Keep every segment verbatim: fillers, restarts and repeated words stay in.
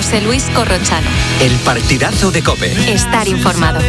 José Luis Corrochano. El partidazo de COPE. Estar informado.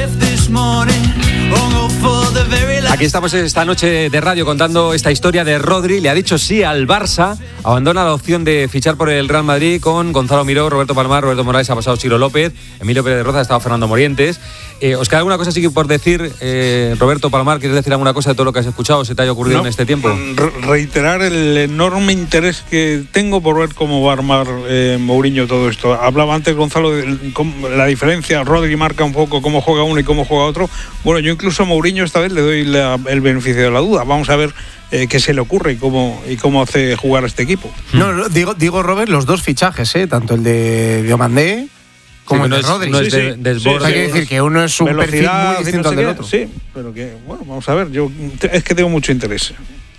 Aquí estamos esta noche de radio contando esta historia de Rodri. Le ha dicho sí al Barça, abandona la opción de fichar por el Real Madrid con Gonzalo Miró, Roberto Palmar, Roberto Morales, ha pasado Ciro López, Emilio Pérez Roza, ha estado Fernando Morientes. Eh, ¿Os queda alguna cosa así por decir, eh, Roberto Palmar? ¿Quieres decir alguna cosa de todo lo que has escuchado o se te haya ocurrido no, en este tiempo? Re- reiterar el enorme interés que tengo por ver cómo va a armar eh, Mourinho todo esto. Hablaba antes Gonzalo de cómo, la diferencia, Rodri marca un poco cómo juega uno y cómo juega otro. Bueno, yo incluso a Mourinho esta vez le doy la, el beneficio de la duda. Vamos a ver eh, qué se le ocurre y cómo, y cómo hace jugar a este equipo. No, digo, digo Robert, los dos fichajes, ¿eh? Tanto el de Diomandé como sí, el de no Rodri. Es, no es sí, de, sí. desborde. Sí, hay que decir que uno es un velocidad, perfil muy distinto no sé al del qué, otro. Sí, pero que, bueno, vamos a ver. Yo es que tengo mucho interés.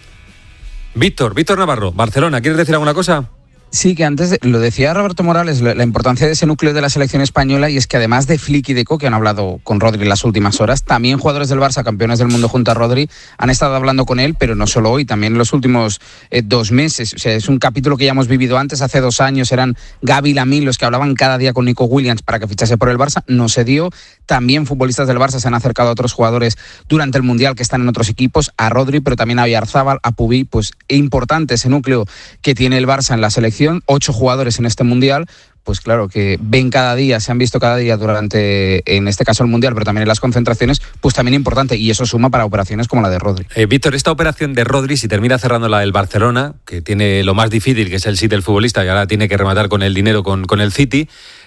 Víctor, Víctor Navarro, Barcelona, ¿quieres decir alguna cosa? Sí, que antes de, lo decía Roberto Morales, la importancia de ese núcleo de la selección española, y es que además de Flick y Deco, que han hablado con Rodri en las últimas horas, también jugadores del Barça, campeones del mundo junto a Rodri, han estado hablando con él, pero no solo hoy, también en los últimos eh, dos meses. O sea, es un capítulo que ya hemos vivido antes, hace dos años eran Gavi y Lamine los que hablaban cada día con Nico Williams para que fichase por el Barça, no se dio. También futbolistas del Barça se han acercado a otros jugadores durante el Mundial que están en otros equipos, a Rodri, pero también a Oyarzábal, a Pubí. Pues es importante ese núcleo que tiene el Barça en la selección, ocho jugadores en este Mundial, pues claro, que ven cada día, se han visto cada día durante, en este caso el Mundial, pero también en las concentraciones, pues también importante, y eso suma para operaciones como la de Rodri. Eh, Víctor, esta operación de Rodri, si termina cerrando la del Barcelona, que tiene lo más difícil, que es el sí del futbolista, y ahora tiene que rematar con el dinero con, con el City,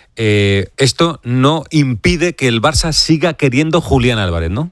eh, esto no impide que el Barça siga queriendo Julián Álvarez, ¿no?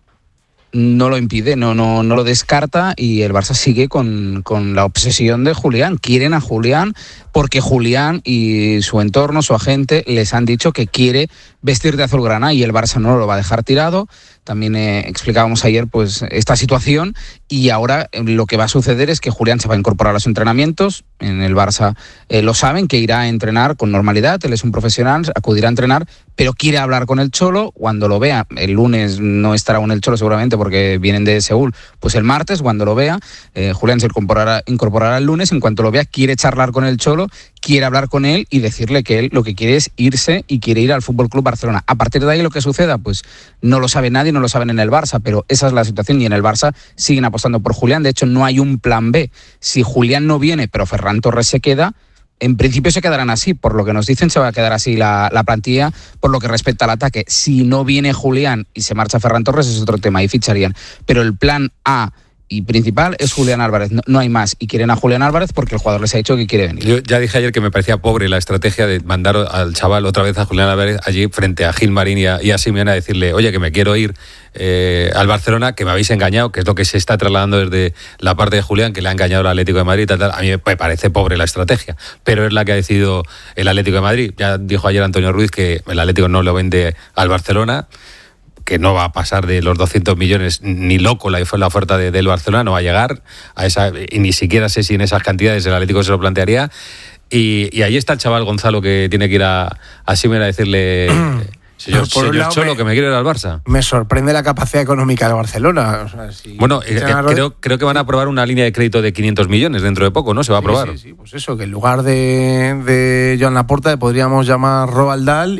No lo impide, no, no, no lo descarta, y el Barça sigue con, con la obsesión de Julián. Quieren a Julián porque Julián y su entorno, su agente, les han dicho que quiere vestir de azulgrana y el Barça no lo va a dejar tirado. También eh, explicábamos ayer pues esta situación, y ahora eh, lo que va a suceder es que Julián se va a incorporar a los entrenamientos. En el Barça eh, lo saben, que irá a entrenar con normalidad, él es un profesional, acudirá a entrenar, pero quiere hablar con el Cholo cuando lo vea. El lunes no estará con el Cholo seguramente porque vienen de Seúl, pues el martes cuando lo vea, eh, Julián se incorporará, incorporará el lunes. En cuanto lo vea, quiere charlar con el Cholo, quiere hablar con él y decirle que él lo que quiere es irse y quiere ir al F C Barcelona. A partir de ahí lo que suceda, pues no lo sabe nadie, no lo saben en el Barça, pero esa es la situación, y en el Barça siguen apostando por Julián. De hecho, no hay un plan B. Si Julián no viene, pero Ferran Torres se queda, en principio se quedarán así. Por lo que nos dicen, se va a quedar así la, la plantilla por lo que respecta al ataque. Si no viene Julián y se marcha Ferran Torres, es otro tema, y ficharían. Pero el plan A y principal es Julián Álvarez, no, no hay más, y quieren a Julián Álvarez porque el jugador les ha dicho que quiere venir. Yo ya dije ayer que me parecía pobre la estrategia de mandar al chaval otra vez a Julián Álvarez allí frente a Gilmarín y a, y a Simeone a decirle, oye, que me quiero ir eh, al Barcelona, que me habéis engañado, que es lo que se está trasladando desde la parte de Julián, que le ha engañado el Atlético de Madrid, tal, tal. A mí me parece pobre la estrategia, pero es la que ha decidido el Atlético de Madrid. Ya dijo ayer Antonio Ruiz que el Atlético no lo vende al Barcelona, que no va a pasar de los doscientos millones, ni loco la, la oferta de, del Barcelona, no va a llegar a esa, y ni siquiera sé si en esas cantidades el Atlético se lo plantearía. Y, y ahí está el chaval Gonzalo que tiene que ir a, a Simeone a decirle, señor, señor lado, Cholo, me, que me quiero ir al Barça. Me sorprende la capacidad económica del Barcelona. O sea, si bueno, eh, eh, creo, creo que van a aprobar una línea de crédito de quinientos millones dentro de poco, ¿no? Se va a aprobar. Sí, sí, sí, pues eso, que en lugar de, de Joan Laporta podríamos llamar Roald Dahl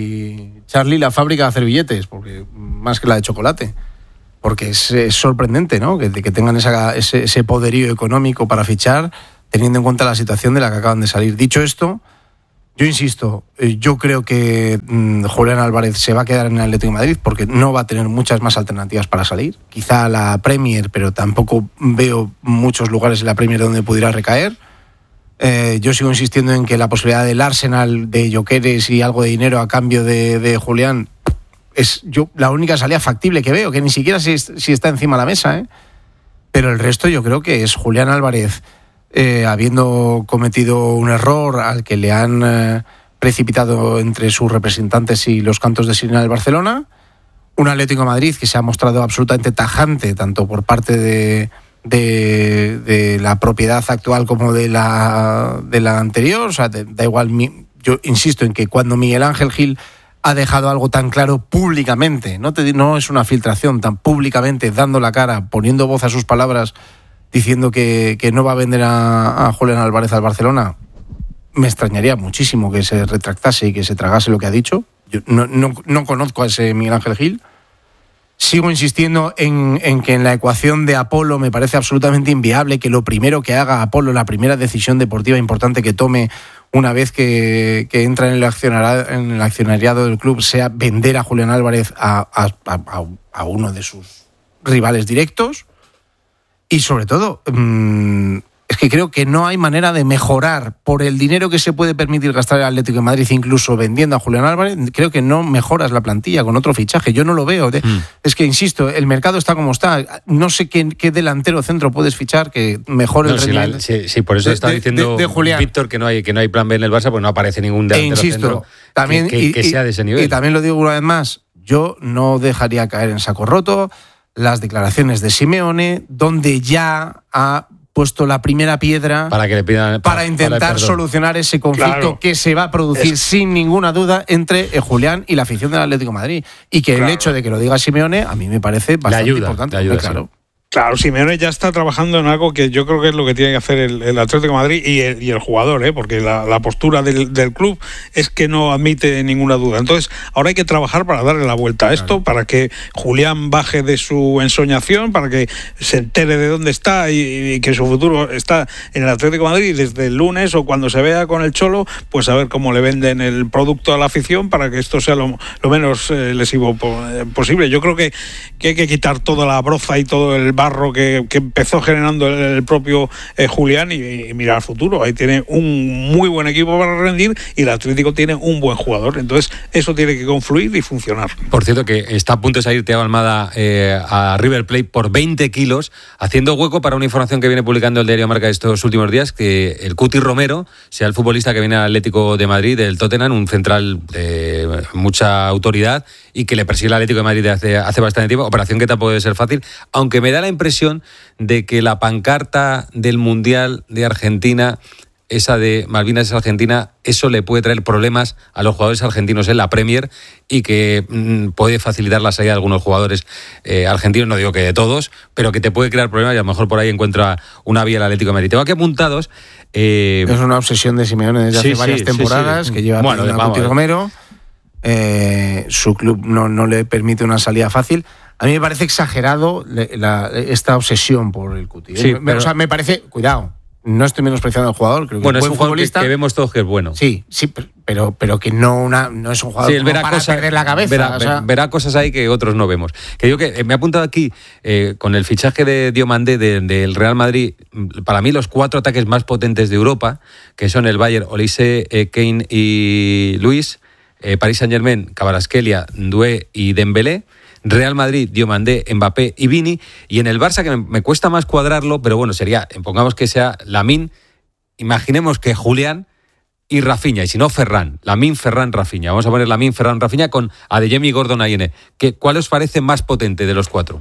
y Charlie la fábrica de hacer billetes, porque más que la de chocolate. Porque es, es sorprendente, ¿no? Que, que tengan esa, ese, ese poderío económico para fichar, teniendo en cuenta la situación de la que acaban de salir. Dicho esto, yo insisto, yo creo que mmm, Julián Álvarez se va a quedar en el Atlético de Madrid porque no va a tener muchas más alternativas para salir. Quizá la Premier, pero tampoco veo muchos lugares en la Premier donde pudiera recaer. Eh, yo sigo insistiendo en que la posibilidad del Arsenal de Gyökeres y algo de dinero a cambio de, de Julián es yo la única salida factible que veo, que ni siquiera si, si está encima de la mesa, ¿eh? Pero el resto yo creo que es Julián Álvarez eh, habiendo cometido un error al que le han eh, precipitado entre sus representantes y los cantos de sirena del Barcelona, un Atlético de Madrid que se ha mostrado absolutamente tajante tanto por parte de De, de la propiedad actual como de la, de la anterior. O sea, de, da igual, mi, yo insisto en que cuando Miguel Ángel Gil ha dejado algo tan claro públicamente, no, te, no es una filtración, tan públicamente, dando la cara, poniendo voz a sus palabras, diciendo que, que no va a vender a, a Julián Álvarez al Barcelona, me extrañaría muchísimo que se retractase y que se tragase lo que ha dicho. Yo no, no, no conozco a ese Miguel Ángel Gil. Sigo insistiendo en, en que en la ecuación de Apolo me parece absolutamente inviable que lo primero que haga Apolo, la primera decisión deportiva importante que tome una vez que, que entra en el, accionariado, en el accionariado del club, sea vender a Julián Álvarez a, a, a, a uno de sus rivales directos. Y sobre todo, mmm, es que creo que no hay manera de mejorar por el dinero que se puede permitir gastar el Atlético de Madrid, incluso vendiendo a Julián Álvarez. Creo que no mejoras la plantilla con otro fichaje. Yo no lo veo. Mm. Es que, insisto, el mercado está como está. No sé qué, qué delantero centro puedes fichar que mejore no, el si rendimiento. Sí, sí, por eso de, está de, diciendo de, de Julián. Víctor que no hay que no hay plan B en el Barça, pues no aparece ningún delantero e insisto, centro también, que, que, y, que sea de ese nivel. Y también lo digo una vez más, yo no dejaría caer en saco roto las declaraciones de Simeone, donde ya ha puesto la primera piedra para que le pidan para, para intentar para solucionar ese conflicto claro. que se va a producir es... sin ninguna duda entre eh, Julián y la afición del Atlético de Madrid, y que claro. el hecho de que lo diga Simeone a mí me parece bastante ayuda, importante. Ayuda, claro. Sí. Claro, Simeone ya está trabajando en algo que yo creo que es lo que tiene que hacer el, el Atlético de Madrid y el, y el jugador, ¿eh? Porque la, la postura del, del club es que no admite ninguna duda. Entonces, ahora hay que trabajar para darle la vuelta a esto, claro. para que Julián baje de su ensoñación, para que se entere de dónde está y, y que su futuro está en el Atlético de Madrid, y desde el lunes o cuando se vea con el Cholo, pues a ver cómo le venden el producto a la afición para que esto sea lo, lo menos eh, lesivo posible. Yo creo que, que hay que quitar toda la broza y todo el barro que, que empezó generando el, el propio eh, Julián y, y mirar al futuro. Ahí tiene un muy buen equipo para rendir y el Atlético tiene un buen jugador. Entonces eso tiene que confluir y funcionar. Por cierto, que está a punto de salir Thiago Almada eh, a River Plate por veinte kilos, haciendo hueco para una información que viene publicando el diario Marca estos últimos días, que el Cuti Romero sea el futbolista que viene al Atlético de Madrid, del Tottenham, un central de mucha autoridad y que le persigue el Atlético de Madrid hace, hace bastante tiempo, operación que tampoco debe ser fácil, aunque me da la impresión de que la pancarta del Mundial de Argentina, esa de Malvinas es Argentina, eso le puede traer problemas a los jugadores argentinos en la Premier y que mmm, puede facilitar la salida de algunos jugadores eh, argentinos, no digo que de todos, pero que te puede crear problemas y a lo mejor por ahí encuentra una vía el Atlético de Madrid. Tengo aquí apuntados. Eh... Es una obsesión de Simeone desde sí, hace varias sí, temporadas, sí, sí. que lleva bueno, a Cuti Romero. Eh, su club no, no le permite una salida fácil. A mí me parece exagerado la, esta obsesión por el Cuti. Sí, me, pero... O sea, me parece, cuidado, no estoy menospreciando al jugador, creo que bueno, es un buen jugador futbolista que, que vemos todos que es bueno. Sí, sí, pero, pero que no, una, no es un jugador sí, como para cosa, perder la cabeza. Verá, o sea... verá cosas ahí que otros no vemos. Que digo que eh, me he apuntado aquí eh, con el fichaje de Diomandé del de, de Real Madrid, para mí los cuatro ataques más potentes de Europa, que son el Bayern, Olise, eh, Kane y Luis, eh, Paris Saint-Germain, Kvaratskhelia, Doué y Dembélé, Real Madrid, Diomandé, Mbappé y Vini, y en el Barça, que me, me cuesta más cuadrarlo, pero bueno, sería, pongamos que sea Lamine, imaginemos que Julián y Rafinha, y si no Ferran, Lamine, Ferran, Rafinha. Vamos a poner Lamine, Ferran, Rafinha con Adeyemi y Gordon Ayene. ¿Cuál os parece más potente de los cuatro?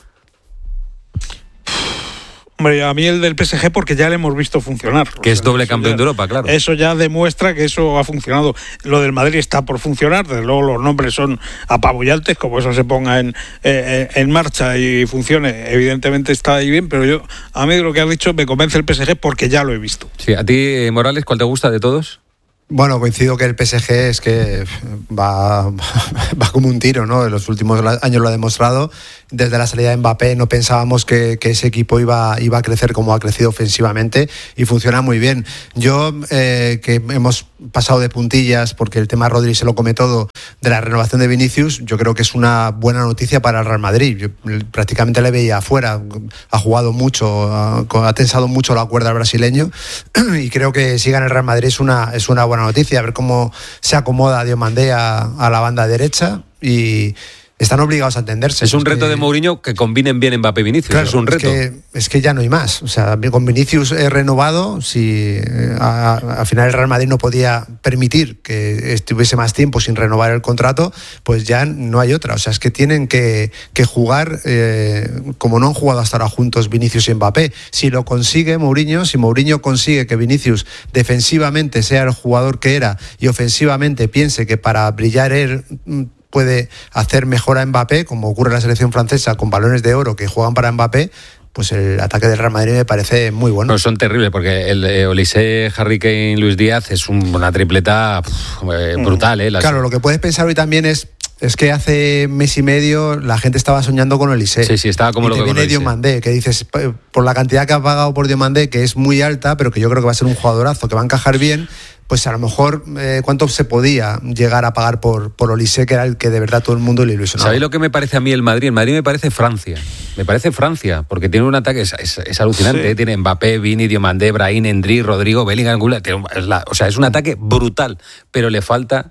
Hombre, a mí el del P S G porque ya le hemos visto funcionar. Que o sea, es doble campeón ya, de Europa, claro. Eso ya demuestra que eso ha funcionado. Lo del Madrid está por funcionar, desde luego los nombres son apabullantes, como eso se ponga en, eh, en marcha y funcione, evidentemente está ahí bien, pero yo, a mí de lo que has dicho me convence el P S G porque ya lo he visto. Sí, a ti, Morales, ¿cuál te gusta de todos? Bueno, coincido que el P S G es que va, va como un tiro, ¿no? En los últimos años lo ha demostrado. Desde la salida de Mbappé no pensábamos que, que ese equipo iba, iba a crecer como ha crecido ofensivamente y funciona muy bien. Yo, eh, que hemos pasado de puntillas, porque el tema Rodri se lo come todo, de la renovación de Vinicius, yo creo que es una buena noticia para el Real Madrid. Yo prácticamente le veía afuera, ha jugado mucho, ha, ha tensado mucho la cuerda al brasileño y creo que siga en el Real Madrid es una, es una buena noticia, a ver cómo se acomoda Diomandé a, a la banda derecha y están obligados a entenderse. Es un es reto que, de Mourinho que combinen bien Mbappé y Vinicius, claro, es un reto. Es que, es que ya no hay más. O sea, con Vinicius he renovado, si al final el Real Madrid no podía permitir que estuviese más tiempo sin renovar el contrato, pues ya no hay otra. O sea, es que tienen que, que jugar eh, como no han jugado hasta ahora juntos Vinicius y Mbappé. Si lo consigue Mourinho, si Mourinho consigue que Vinicius defensivamente sea el jugador que era y ofensivamente piense que para brillar él puede hacer mejor a Mbappé, como ocurre en la selección francesa con balones de oro que juegan para Mbappé, pues el ataque del Real Madrid me parece muy bueno. Pues son terribles, porque el eh, Olise, Harry Kane, Luis Díaz es un, una tripleta pff, eh, brutal. ¿eh? Las... Claro, lo que puedes pensar hoy también es Es que hace mes y medio la gente estaba soñando con Olise. Sí, sí, estaba como y lo te que viene Diomandé, que dices, por la cantidad que ha pagado por Diomandé, que es muy alta, pero que yo creo que va a ser un jugadorazo, que va a encajar bien, pues a lo mejor, eh, ¿cuánto se podía llegar a pagar por, por Olise, que era el que de verdad todo el mundo le ilusionaba? ¿Sabéis lo que me parece a mí el Madrid? El Madrid me parece Francia. Me parece Francia, porque tiene un ataque, es, es, es alucinante. Sí. ¿eh? Tiene Mbappé, Vini, Diomandé, Brahim, Endri, Rodrigo, Bellingham, tiene, es la, o sea, es un ataque brutal, pero le falta...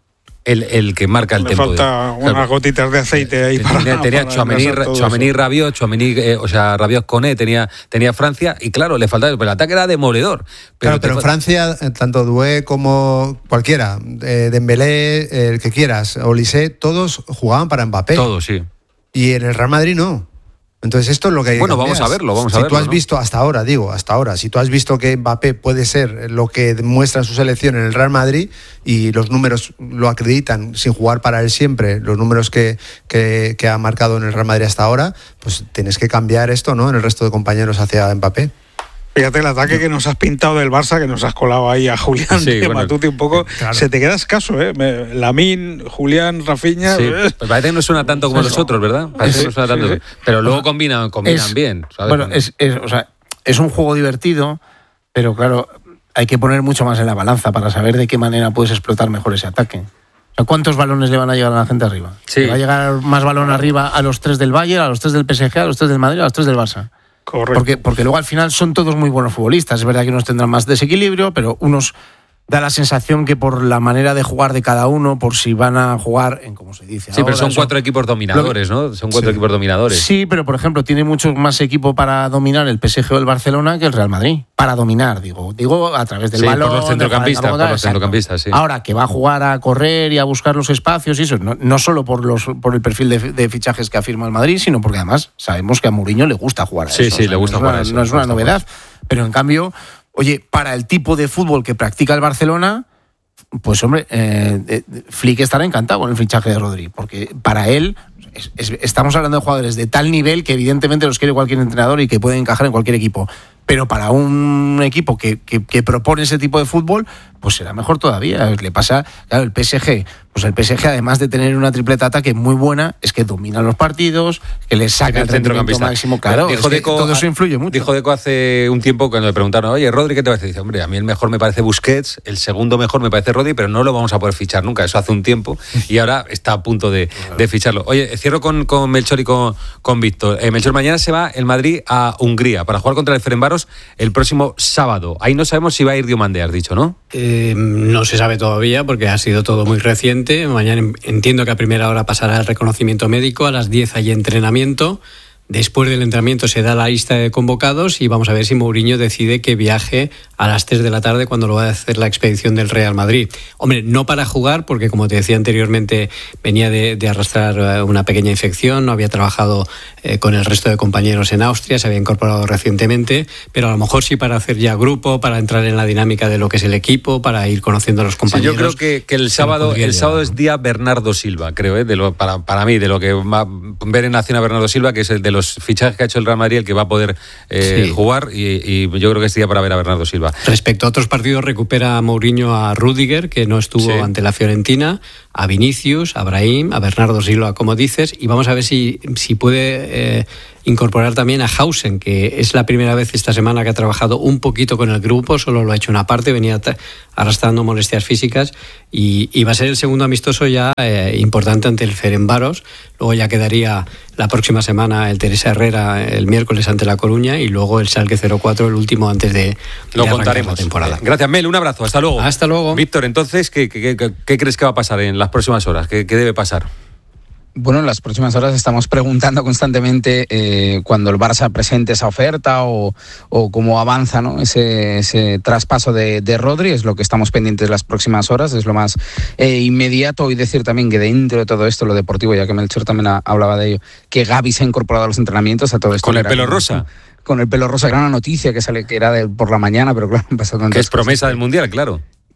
El, el que marca el Le tempo. falta de, unas claro, gotitas de aceite ahí para... Tenía, tenía Tchouaméni, Rabiot, Tchouaméni, eh, o sea, Rabiot Koné, tenía, tenía Francia, y claro, le faltaba, pero el ataque era demoledor. Pero, claro, pero en Francia, tanto Doué como cualquiera, eh, Dembélé, el que quieras, Olise, todos jugaban para Mbappé. Todos, sí. Y en el Real Madrid no. Entonces esto es lo que hay que Bueno, cambiar. vamos a verlo, vamos si a verlo. Si tú has ¿no? visto hasta ahora, digo, hasta ahora, si tú has visto que Mbappé puede ser lo que demuestra en su selección en el Real Madrid y los números lo acreditan sin jugar para él siempre, los números que, que, que ha marcado en el Real Madrid hasta ahora, pues tienes que cambiar esto, ¿no? En el resto de compañeros hacia Mbappé. Fíjate el ataque que nos has pintado del Barça, que nos has colado ahí a Julián sí, bueno, Matute un poco, claro. Se te queda escaso, ¿eh? Lamín, Julián, Rafinha... Sí, pues parece que no suena tanto como nosotros, ¿verdad? Parece sí, que no suena tanto, sí, sí. Pero luego combinan, combinan es, bien. ¿sabes? Bueno, es, es, o sea, es un juego divertido, pero claro, hay que poner mucho más en la balanza para saber de qué manera puedes explotar mejor ese ataque. O sea, ¿cuántos balones le van a llegar a la gente arriba? Sí. ¿Le va a llegar más balón arriba a los tres del Bayern, a los tres del P S G, a los tres del Madrid, a los tres del Barça? Correcto. Porque, porque luego al final son todos muy buenos futbolistas. Es verdad que unos tendrán más desequilibrio, pero unos da la sensación que por la manera de jugar de cada uno, por si van a jugar en como se dice. Sí, ahora, pero son eso, cuatro equipos dominadores, ¿no? Son cuatro sí. equipos dominadores. Sí, pero por ejemplo, tiene mucho más equipo para dominar el P S G o el Barcelona que el Real Madrid. Para dominar, digo. Digo, a través del sí, balón. Por los centrocampistas, por los centrocampistas, sí. Ahora, que va a jugar a correr y a buscar los espacios y eso, no, no solo por los por el perfil de, de fichajes que afirma el Madrid, sino porque además sabemos que a Mourinho le gusta jugar a sí, eso. Sí, sí, o sea, le gusta no jugar una, a eso. No es una novedad, pero en cambio, oye, para el tipo de fútbol que practica el Barcelona, pues hombre, eh, eh, Flick estará encantado con el fichaje de Rodri, porque para él es, es, estamos hablando de jugadores de tal nivel que evidentemente los quiere cualquier entrenador y que pueden encajar en cualquier equipo. Pero para un equipo que, que, que propone ese tipo de fútbol, pues será mejor todavía. Le pasa, claro, el P S G, pues el P S G, además de tener una tripleta ataque muy buena, es que domina los partidos, que les saca el, el rendimiento máximo. Claro, dijo es Deco, que todo eso influye mucho. Dijo Deco hace un tiempo cuando le preguntaron, oye, Rodri, ¿qué te parece? Dice, hombre, a mí el mejor me parece Busquets, el segundo mejor me parece Rodri, pero no lo vamos a poder fichar nunca. Eso hace un tiempo y ahora está a punto de, claro. de ficharlo. Oye, cierro con, con Melchor y con, con Víctor. Eh, Melchor, mañana se va el Madrid a Hungría para jugar contra el Ferencváros el próximo sábado. Ahí no sabemos si va a ir Diomandé, has dicho, ¿no? Eh, no se sabe todavía porque ha sido todo muy reciente. Mañana entiendo que a primera hora pasará el reconocimiento médico, a las diez hay entrenamiento. Después del entrenamiento se da la lista de convocados y vamos a ver si Mourinho decide que viaje a las tres de la tarde cuando lo va a hacer la expedición del Real Madrid. Hombre, no para jugar porque, como te decía anteriormente, venía de, de arrastrar una pequeña infección, no había trabajado eh, con el resto de compañeros en Austria, se había incorporado recientemente, pero a lo mejor sí para hacer ya grupo, para entrar en la dinámica de lo que es el equipo, para ir conociendo a los compañeros. Sí, yo creo que, que el sábado el sábado es día Bernardo Silva, creo, ¿eh? de lo, para, para mí, de lo que va a ver en acción a Bernardo Silva, que es el de los fichajes que ha hecho el Real Madrid, el que va a poder eh, sí. jugar y, y yo creo que es día para ver a Bernardo Silva. Respecto a otros partidos, recupera Mourinho a Rüdiger, que no estuvo sí. ante la Fiorentina, a Vinicius, a Brahim, a Bernardo Silva, como dices, y vamos a ver si, si puede eh, incorporar también a Hausen, que es la primera vez esta semana que ha trabajado un poquito con el grupo, solo lo ha hecho una parte, venía arrastrando molestias físicas y, y va a ser el segundo amistoso ya eh, importante ante el Ferencváros. Luego ya quedaría la próxima semana el Teresa Herrera el miércoles ante La Coruña y luego el Schalke cero cuatro el último antes de, lo de contaremos. La temporada. Gracias, Mel, un abrazo, hasta luego. Hasta luego. Víctor, entonces, ¿qué, qué, qué, qué crees que va a pasar en las próximas horas? ¿Qué, qué debe pasar? Bueno, en las próximas horas estamos preguntando constantemente eh, cuando el Barça presente esa oferta o, o cómo avanza, ¿no? ese, ese traspaso de, de Rodri, es lo que estamos pendientes las próximas horas, es lo más eh, inmediato. Y decir también que dentro de todo esto, lo deportivo, ya que Melchor también ha, hablaba de ello, que Gavi se ha incorporado a los entrenamientos, a todo esto. Con el pelo rosa. Con el pelo rosa, era una noticia que sale que era de, por la mañana, pero claro, han pasado tantas que es cosas. promesa del Mundial, claro.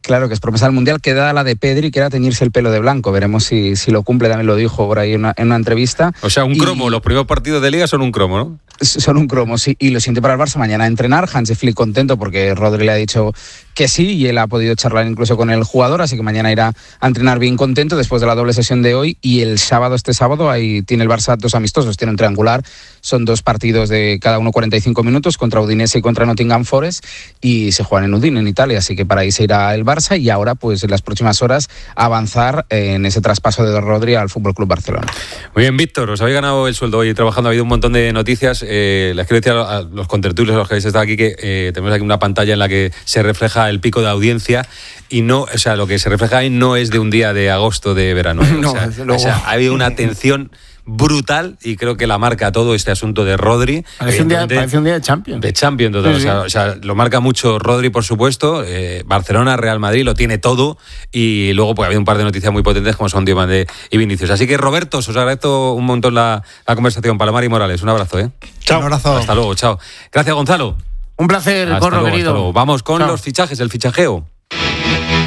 Claro, que es promesa del Mundial. Queda la de Pedri, que era teñirse el pelo de blanco. Veremos si, si lo cumple, también lo dijo por ahí en una, en una entrevista. O sea, un cromo, y los primeros partidos de Liga son un cromo, ¿no? Son un cromo, sí. Y lo siguiente para el Barça, mañana a entrenar. Hansi Flick contento porque Rodri le ha dicho que sí y él ha podido charlar incluso con el jugador, así que mañana irá a entrenar bien contento después de la doble sesión de hoy. Y el sábado, este sábado, ahí tiene el Barça dos amistosos, tiene un triangular. Son dos partidos de cada uno cuarenta y cinco minutos, contra Udinese y contra Nottingham Forest, y se juegan en Udine, en Italia, así que para ahí se irá el Barça y ahora, pues en las próximas horas, avanzar en ese traspaso de Rodri al F C Barcelona. Muy bien, Víctor, os habéis ganado el sueldo hoy trabajando, ha habido un montón de noticias. Eh, les quiero decir a los contertulios, a los que habéis estado aquí, que eh, tenemos aquí una pantalla en la que se refleja el pico de audiencia y no, o sea, lo que se refleja ahí no es de un día de agosto de verano. ¿eh? No, o sea, desde luego. o sea, ha habido una atención brutal y creo que la marca todo este asunto de Rodri. Parece un día, parece un día de Champions. De Champions total. Sí, sí. O, sea, o sea, lo marca mucho Rodri, por supuesto. Eh, Barcelona, Real Madrid, lo tiene todo. Y luego pues ha habido un par de noticias muy potentes como son Diomande y Vinicius. Así que, Roberto, os agradezco un montón la, la conversación. Palomar y Morales, un abrazo, ¿eh? Chao. Un abrazo. Hasta luego, chao. Gracias, Gonzalo. Un placer, Hasta Corro, luego, querido. hasta luego. Vamos con Chao. los fichajes, el fichajeo.